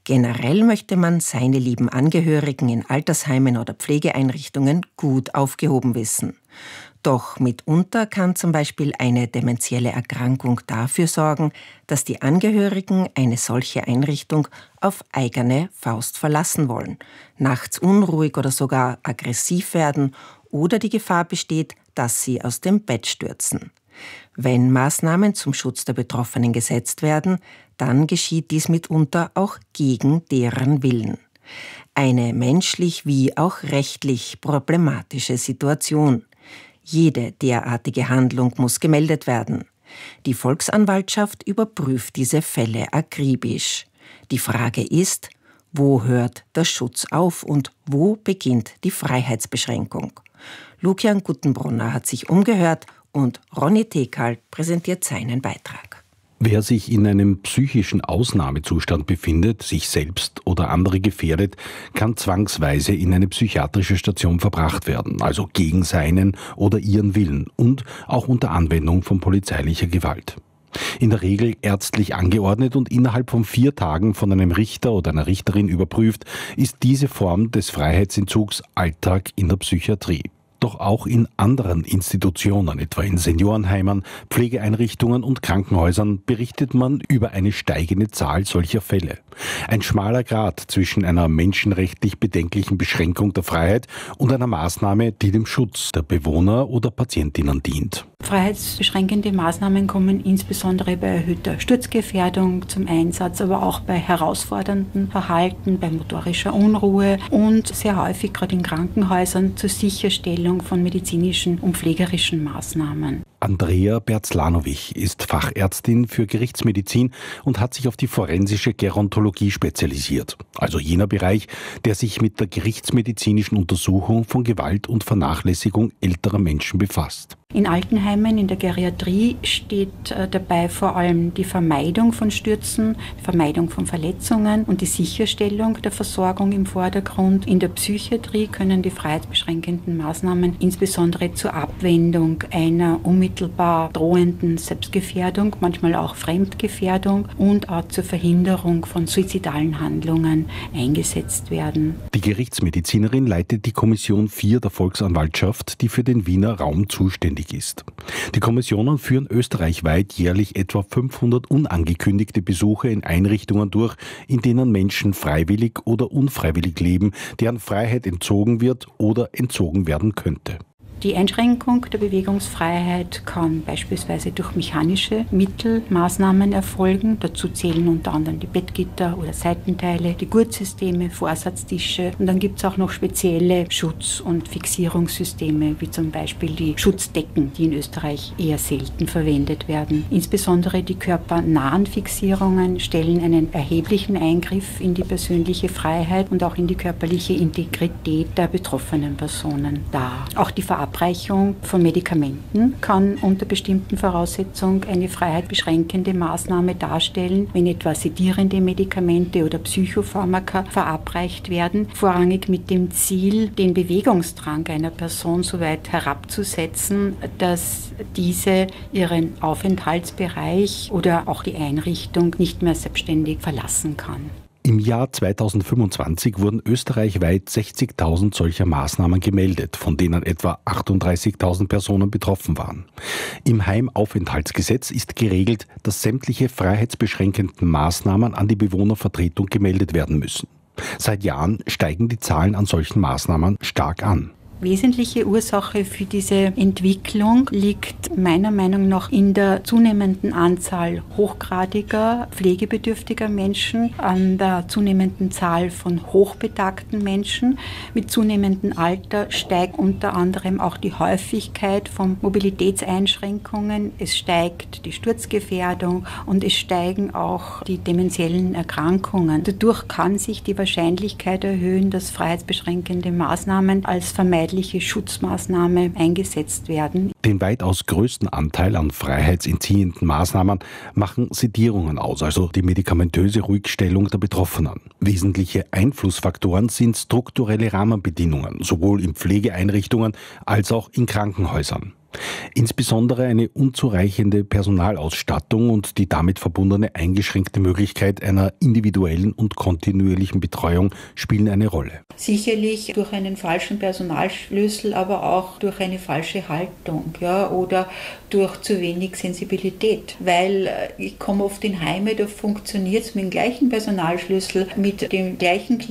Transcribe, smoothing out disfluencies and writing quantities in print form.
Generell möchte man seine lieben Angehörigen in Altersheimen oder Pflegeeinrichtungen gut aufgehoben wissen. Doch mitunter kann zum Beispiel eine dementielle Erkrankung dafür sorgen, dass die Angehörigen eine solche Einrichtung auf eigene Faust verlassen wollen, nachts unruhig oder sogar aggressiv werden oder die Gefahr besteht, dass sie aus dem Bett stürzen. Wenn Maßnahmen zum Schutz der Betroffenen gesetzt werden, dann geschieht dies mitunter auch gegen deren Willen. Eine menschlich wie auch rechtlich problematische Situation. Jede derartige Handlung muss gemeldet werden. Die Volksanwaltschaft überprüft diese Fälle akribisch. Die Frage ist, wo hört der Schutz auf und wo beginnt die Freiheitsbeschränkung? Lukian Guttenbrunner hat sich umgehört und Ronny Tekal präsentiert seinen Beitrag. Wer sich in einem psychischen Ausnahmezustand befindet, sich selbst oder andere gefährdet, kann zwangsweise in eine psychiatrische Station verbracht werden, also gegen seinen oder ihren Willen und auch unter Anwendung von polizeilicher Gewalt. In der Regel ärztlich angeordnet und innerhalb von 4 Tagen von einem Richter oder einer Richterin überprüft, ist diese Form des Freiheitsentzugs Alltag in der Psychiatrie. Doch auch in anderen Institutionen, etwa in Seniorenheimen, Pflegeeinrichtungen und Krankenhäusern, berichtet man über eine steigende Zahl solcher Fälle. Ein schmaler Grat zwischen einer menschenrechtlich bedenklichen Beschränkung der Freiheit und einer Maßnahme, die dem Schutz der Bewohner oder Patientinnen dient. Freiheitsbeschränkende Maßnahmen kommen insbesondere bei erhöhter Sturzgefährdung zum Einsatz, aber auch bei herausforderndem Verhalten, bei motorischer Unruhe und sehr häufig gerade in Krankenhäusern zur Sicherstellung von medizinischen und pflegerischen Maßnahmen. Andrea Berzlanovic ist Fachärztin für Gerichtsmedizin und hat sich auf die forensische Gerontologie spezialisiert. Also jener Bereich, der sich mit der gerichtsmedizinischen Untersuchung von Gewalt und Vernachlässigung älterer Menschen befasst. In Altenheimen, in der Geriatrie steht dabei vor allem die Vermeidung von Stürzen, die Vermeidung von Verletzungen und die Sicherstellung der Versorgung im Vordergrund. In der Psychiatrie können die freiheitsbeschränkenden Maßnahmen insbesondere zur Abwendung einer unmittelbar drohenden Selbstgefährdung, manchmal auch Fremdgefährdung und auch zur Verhinderung von suizidalen Handlungen eingesetzt werden. Die Gerichtsmedizinerin leitet die Kommission 4 der Volksanwaltschaft, die für den Wiener Raum zuständig ist. Die Kommissionen führen österreichweit jährlich etwa 500 unangekündigte Besuche in Einrichtungen durch, in denen Menschen freiwillig oder unfreiwillig leben, deren Freiheit entzogen wird oder entzogen werden könnte. Die Einschränkung der Bewegungsfreiheit kann beispielsweise durch mechanische Mittel, Maßnahmen erfolgen. Dazu zählen unter anderem die Bettgitter oder Seitenteile, die Gurtsysteme, Vorsatztische. Und dann gibt es auch noch spezielle Schutz- und Fixierungssysteme, wie zum Beispiel die Schutzdecken, die in Österreich eher selten verwendet werden. Insbesondere die körpernahen Fixierungen stellen einen erheblichen Eingriff in die persönliche Freiheit und auch in die körperliche Integrität der betroffenen Personen dar. Auch die Verabreichung von Medikamenten kann unter bestimmten Voraussetzungen eine freiheitsbeschränkende Maßnahme darstellen, wenn etwa sedierende Medikamente oder Psychopharmaka verabreicht werden, vorrangig mit dem Ziel, den Bewegungsdrang einer Person so weit herabzusetzen, dass diese ihren Aufenthaltsbereich oder auch die Einrichtung nicht mehr selbstständig verlassen kann. Im Jahr 2025 wurden österreichweit 60.000 solcher Maßnahmen gemeldet, von denen etwa 38.000 Personen betroffen waren. Im Heimaufenthaltsgesetz ist geregelt, dass sämtliche freiheitsbeschränkenden Maßnahmen an die Bewohnervertretung gemeldet werden müssen. Seit Jahren steigen die Zahlen an solchen Maßnahmen stark an. Wesentliche Ursache für diese Entwicklung liegt meiner Meinung nach in der zunehmenden Anzahl hochgradiger, pflegebedürftiger Menschen, an der zunehmenden Zahl von hochbetagten Menschen. Mit zunehmendem Alter steigt unter anderem auch die Häufigkeit von Mobilitätseinschränkungen, es steigt die Sturzgefährdung und es steigen auch die dementiellen Erkrankungen. Dadurch kann sich die Wahrscheinlichkeit erhöhen, dass freiheitsbeschränkende Maßnahmen als vermeidliche Schutzmaßnahme eingesetzt werden. Den weitaus größten Anteil an freiheitsentziehenden Maßnahmen machen Sedierungen aus, also die medikamentöse Ruhigstellung der Betroffenen. Wesentliche Einflussfaktoren sind strukturelle Rahmenbedingungen, sowohl in Pflegeeinrichtungen als auch in Krankenhäusern. Insbesondere eine unzureichende Personalausstattung und die damit verbundene eingeschränkte Möglichkeit einer individuellen und kontinuierlichen Betreuung spielen eine Rolle. Sicherlich durch einen falschen Personalschlüssel, aber auch durch eine falsche Haltung, oder durch zu wenig Sensibilität. Weil ich komme oft in Heime, da funktioniert es mit dem gleichen Personalschlüssel, mit dem gleichen